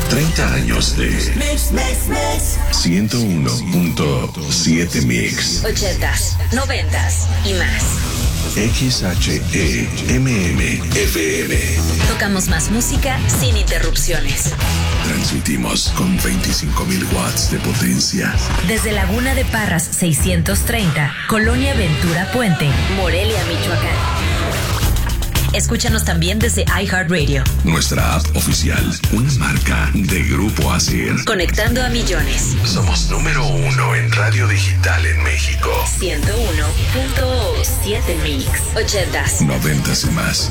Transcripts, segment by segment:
30 años de 101.7 Mix. 80s, 90s y más. XHEMM-FM. Tocamos más música sin interrupciones. Transmitimos con 25.000 watts de potencia. Desde Laguna de Parras 630, Colonia Ventura Puente, Morelia, Michoacán. Escúchanos también desde iHeartRadio. Nuestra app oficial, una marca de Grupo ASIR. Conectando a millones. Somos número 1 en radio digital en México. 101.7 Mix. 80s, 90s y más.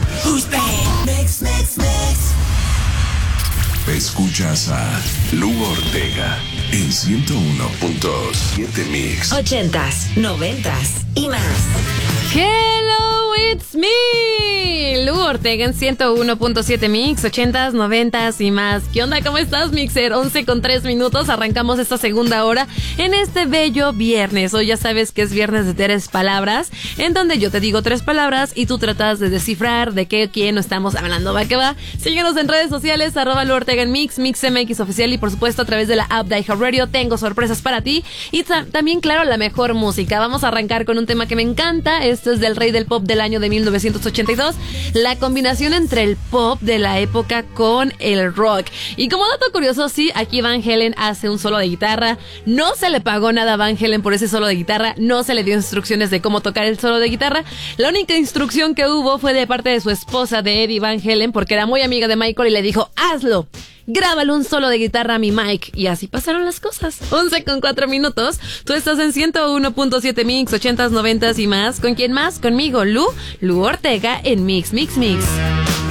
Escuchas a Lu Ortega en 101.7 Mix. 80s, 90s y más. Hello, it's me, Lu Ortega en 101.7 Mix, 80s, 90s y más. ¿Qué onda? ¿Cómo estás, Mixer? 11:03. Arrancamos esta segunda hora en este bello viernes. Hoy ya sabes que es viernes de 3 palabras, en donde yo te digo 3 palabras y tú tratas de descifrar de qué, quién estamos hablando. Va que va. Síguenos en redes sociales, @Lu Ortega en Mix, MixMX Oficial, y por supuesto a través de la app de iHeartRadio. Tengo sorpresas para ti y también, claro, la mejor música. Vamos a arrancar con un tema que me encanta. Esto es del rey del pop del año de 1982. La combinación entre el pop de la época con el rock. Y como dato curioso, sí, aquí Van Halen hace un solo de guitarra. No se le pagó nada a Van Halen por ese solo de guitarra. No se le dio instrucciones de cómo tocar el solo de guitarra. La única instrucción que hubo fue de parte de su esposa, de Eddie Van Halen, porque era muy amiga de Michael y le dijo: hazlo. Grábalo un solo de guitarra a mi Mike. Y así pasaron las cosas. 11:04. Tú estás en 101.7 Mix, 80s, 90s y más. ¿Con quién más? Conmigo, Lu Ortega en Mix.